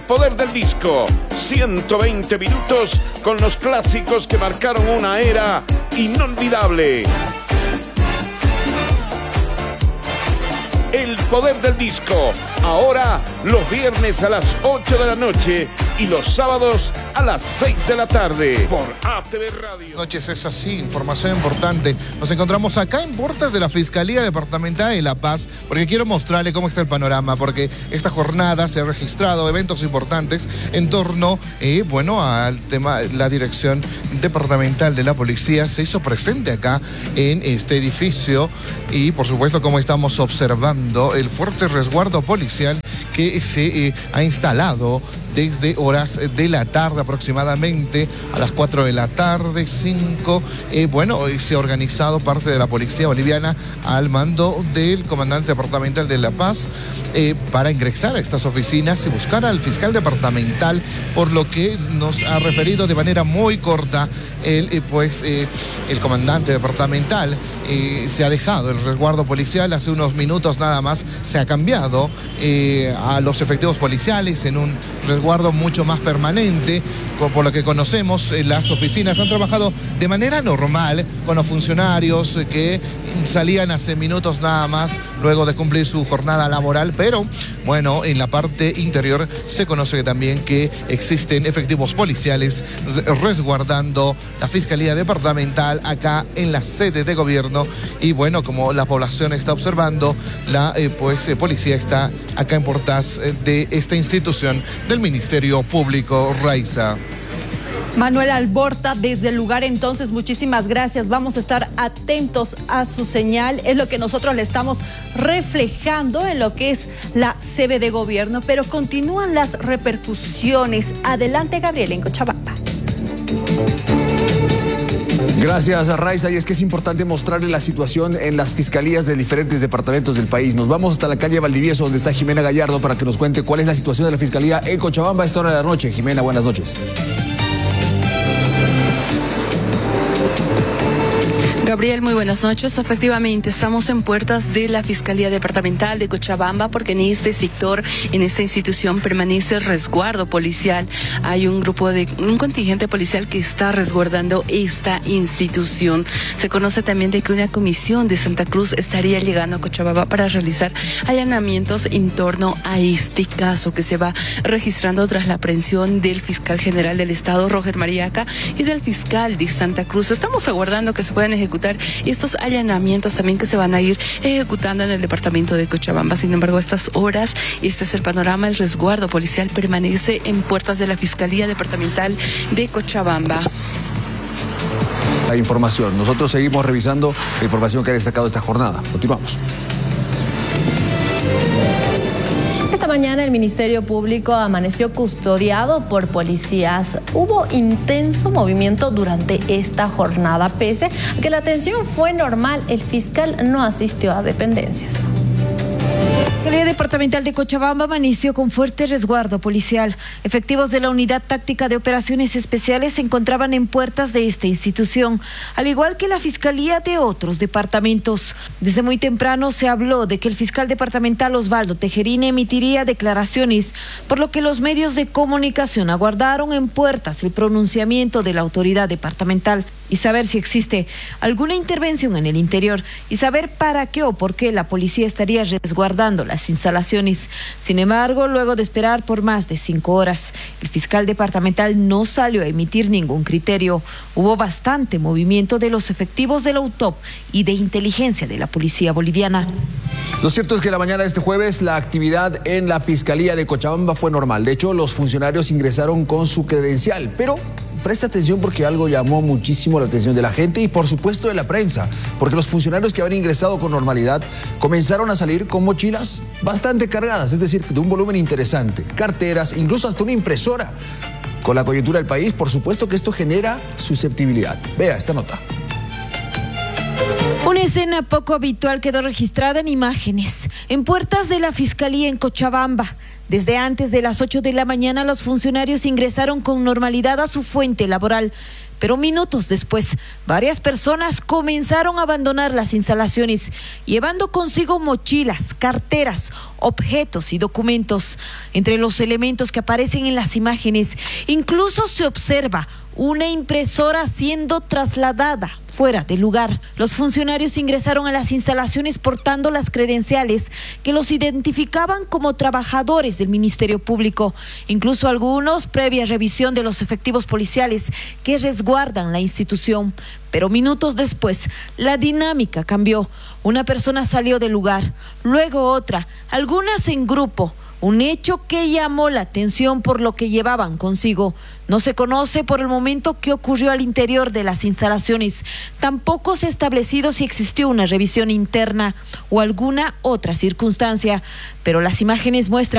poder del disco. 120 minutos con los clásicos que marcaron una era inolvidable. El poder del disco, ahora los viernes a las 8 de la noche y los sábados a las 6 de la tarde por ATV Radio. Buenas noches, es así, información importante. Nos encontramos acá en puertas de la Fiscalía Departamental de La Paz, porque quiero mostrarle cómo está el panorama, porque esta jornada se ha registrado eventos importantes en torno, al tema. La Dirección Departamental de la Policía se hizo presente acá en este edificio y, por supuesto, como estamos observando, el fuerte resguardo policial que se ha instalado desde horas de la tarde, aproximadamente a las 4 de la tarde, 5. Se ha organizado parte de la policía boliviana al mando del comandante departamental de La Paz para ingresar a estas oficinas y buscar al fiscal departamental, por lo que nos ha referido de manera muy corta el comandante departamental. Se ha dejado el resguardo policial, hace unos minutos nada más se ha cambiado a los efectivos policiales en un resguardo mucho más permanente. Por lo que conocemos, las oficinas han trabajado de manera normal con los funcionarios que salían hace minutos nada más luego de cumplir su jornada laboral, pero en la parte interior se conoce también que existen efectivos policiales resguardando la Fiscalía Departamental acá en la sede de gobierno. Y como la población está observando, la policía está acá en puertas de esta institución del Ministerio Público. Raiza. Manuel Alborta, desde el lugar, entonces, muchísimas gracias. Vamos a estar atentos a su señal. Es lo que nosotros le estamos reflejando en lo que es la sede de gobierno, pero continúan las repercusiones. Adelante, Gabriel, en Cochabamba. Gracias, Raiza. Y es que es importante mostrarle la situación en las fiscalías de diferentes departamentos del país. Nos vamos hasta la calle Valdivieso, donde está Jimena Gallardo, para que nos cuente cuál es la situación de la fiscalía en Cochabamba a esta hora de la noche. Jimena, buenas noches. Gabriel, muy buenas noches. Efectivamente, estamos en puertas de la Fiscalía Departamental de Cochabamba, porque en este sector, en esta institución, permanece resguardo policial. Hay un contingente policial que está resguardando esta institución. Se conoce también de que una comisión de Santa Cruz estaría llegando a Cochabamba para realizar allanamientos en torno a este caso que se va registrando tras la aprehensión del fiscal general del Estado, Roger Mariaca, y del fiscal de Santa Cruz. Estamos aguardando que se puedan ejecutar estos allanamientos también que se van a ir ejecutando en el departamento de Cochabamba. Sin embargo, a estas horas, este es el panorama, el resguardo policial permanece en puertas de la Fiscalía Departamental de Cochabamba. La información. Nosotros seguimos revisando la información que ha destacado esta jornada. Continuamos. Esta mañana el Ministerio Público amaneció custodiado por policías. Hubo intenso movimiento durante esta jornada. Pese a que la atención fue normal, el fiscal no asistió a dependencias. La Fiscalía Departamental de Cochabamba amaneció con fuerte resguardo policial. Efectivos de la Unidad Táctica de Operaciones Especiales se encontraban en puertas de esta institución, al igual que la Fiscalía de otros departamentos. Desde muy temprano se habló de que el fiscal departamental Osvaldo Tejerini emitiría declaraciones, por lo que los medios de comunicación aguardaron en puertas el pronunciamiento de la autoridad departamental y saber si existe alguna intervención en el interior y saber para qué o por qué la policía estaría resguardando las instalaciones. Sin embargo, luego de esperar por más de 5 horas, el fiscal departamental no salió a emitir ningún criterio. Hubo bastante movimiento de los efectivos de la UTOP y de inteligencia de la policía boliviana. Lo cierto es que la mañana de este jueves la actividad en la Fiscalía de Cochabamba fue normal. De hecho, los funcionarios ingresaron con su credencial, pero presta atención porque algo llamó muchísimo la atención de la gente y por supuesto de la prensa, porque los funcionarios que habían ingresado con normalidad comenzaron a salir con mochilas bastante cargadas, es decir, de un volumen interesante, carteras, incluso hasta una impresora. Con la coyuntura del país, por supuesto que esto genera susceptibilidad. Vea esta nota. Una escena poco habitual quedó registrada en imágenes, en puertas de la Fiscalía en Cochabamba. Desde antes de las 8 de la mañana los funcionarios ingresaron con normalidad a su fuente laboral, pero minutos después, varias personas comenzaron a abandonar las instalaciones, llevando consigo mochilas, carteras, objetos y documentos. Entre los elementos que aparecen en las imágenes, incluso se observa una impresora siendo trasladada fuera del lugar. Los funcionarios ingresaron a las instalaciones portando las credenciales que los identificaban como trabajadores del Ministerio Público, incluso algunos previa revisión de los efectivos policiales que resguardan la institución. Pero minutos después, la dinámica cambió. Una persona salió del lugar, luego otra, algunas en grupo. Un hecho que llamó la atención por lo que llevaban consigo. No se conoce por el momento qué ocurrió al interior de las instalaciones. Tampoco se ha establecido si existió una revisión interna o alguna otra circunstancia. Pero las imágenes muestran